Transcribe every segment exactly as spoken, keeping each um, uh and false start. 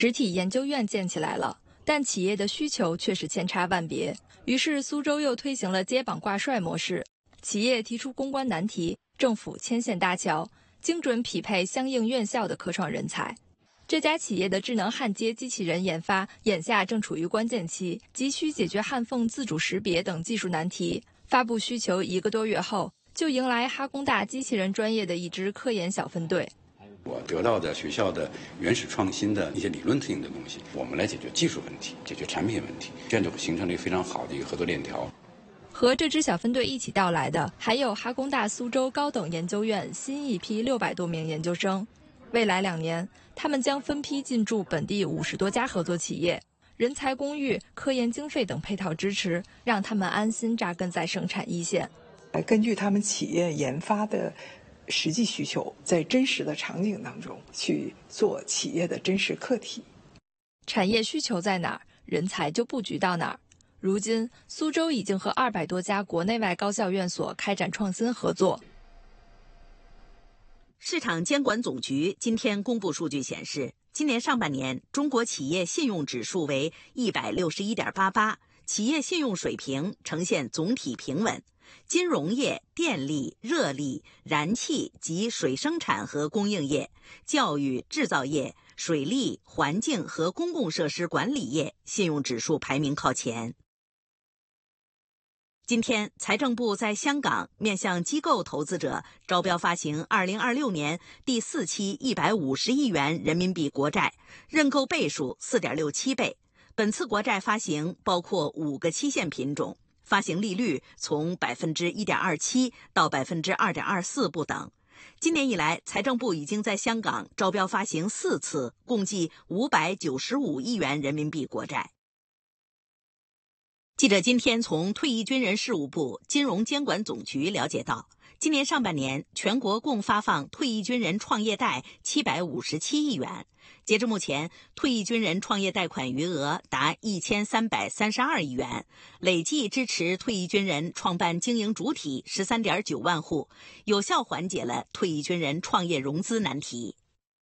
实体研究院建起来了，但企业的需求却是千差万别。于是苏州又推行了接榜挂帅模式，企业提出攻关难题，政府牵线搭桥，精准匹配相应院校的科创人才。这家企业的智能焊接机器人研发眼下正处于关键期，急需解决焊缝自主识别等技术难题。发布需求一个多月后，就迎来哈工大机器人专业的一支科研小分队。 我得到的学校的原始创新的一些理论性的东西，我们来解决技术问题，解决产品问题，这样就形成了一个非常好的一个合作链条。 和这支小分队一起到来的，还有哈工大苏州高等研究院新一批六百多名研究生。未来两年，他们将分批进驻本地五十多家合作企业，人才公寓、科研经费等配套支持，让他们安心扎根在生产一线。 根据他们企业研发的实际需求，在真实的场景当中去做企业的真实课题。 产业需求在哪儿，人才就布局到哪儿。如今，苏州已经和二百多家国内外高校院所开展创新合作。 市场监管总局今天公布数据显示，今年上半年中国企业信用指数为 一百六十一点八八， 企业信用水平呈现总体平稳。金融业、电力、热力、燃气及水生产和供应业、教育、制造业、水利、环境和公共设施管理业信用指数排名靠前。今天，财政部在香港面向机构投资者招标发行二零二六年第四期一百五十亿元人民币国债，认购倍数 四点六七倍。本次国债发行包括五个期限品种，发行利率从 百分之一点二七 到 百分之二点二四 不等。今年以来，财政部已经在香港招标发行四次，共计五百九十五亿元人民币国债。记者今天从退役军人事务部金融监管总局了解到，今年上半年全国共发放退役军人创业贷七百五十七亿元。截至目前，退役军人创业贷款余额达一千三百三十二亿元，累计支持退役军人创办经营主体 十三点九万户，有效缓解了退役军人创业融资难题。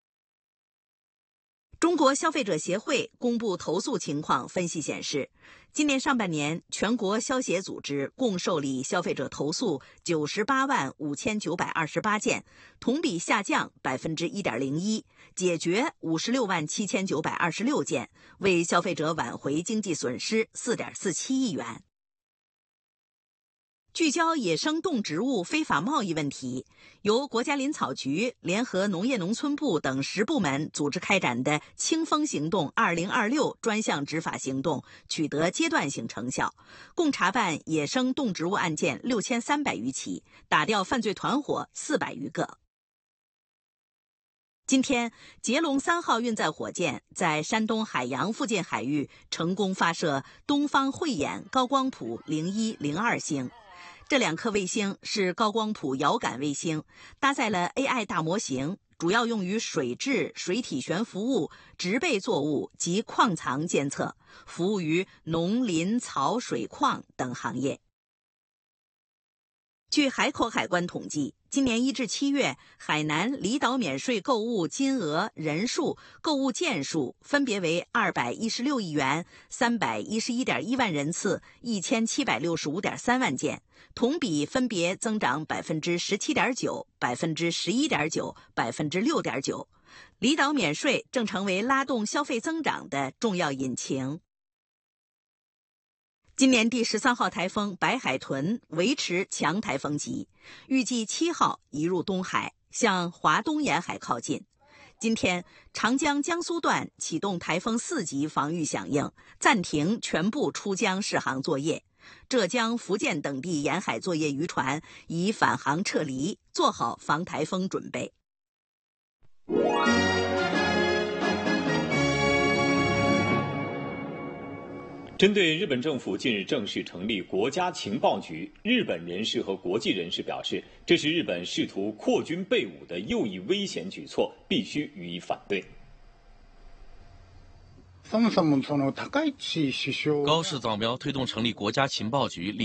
中国消费者协会公布投诉情况分析显示，今年上半年全国消协组织共受理消费者投诉九十八万五千九百二十八件，同比下降 百分之一点零一， 解决五十六万七千九百二十六件，为消费者挽回经济损失 四点四七亿元。聚焦野生动植物非法贸易问题，由国家林草局联合农业农村部等十部门组织开展的清风行动二零二六专项执法行动取得阶段性成效，共查办野生动植物案件六千三百余起，打掉犯罪团伙四百余个。今天，捷龙三号运载火箭在山东海洋附近海域成功发射东方慧眼高光谱零一零二星。这两颗卫星是高光谱遥感卫星，搭载了 A I 大模型，主要用于水质、水体悬浮物、植被作物及矿藏监测，服务于农林草水矿等行业。据海口海关统计，今年一至七月，海南离岛免税购物金额、人数、购物件数分别为二百一十六亿元、三百一十一点一万人次、一千七百六十五点三万件，同比分别增长百分之十七点九、百分之十一点九、百分之六点九。离岛免税正成为拉动消费增长的重要引擎。今年第十三号台风白海豚维持强台风级，预计七号移入东海，向华东沿海靠近。今天，长江江苏段启动台风四级防御响应，暂停全部出江试航作业。浙江、福建等地沿海作业渔船已返航撤离，做好防台风准备。 针对日本政府近日正式成立国家情报局，日本人士和国际人士表示，这是日本试图扩军备武的又一危险举措，必须予以反对。 高市早苗推动成立国家情报局，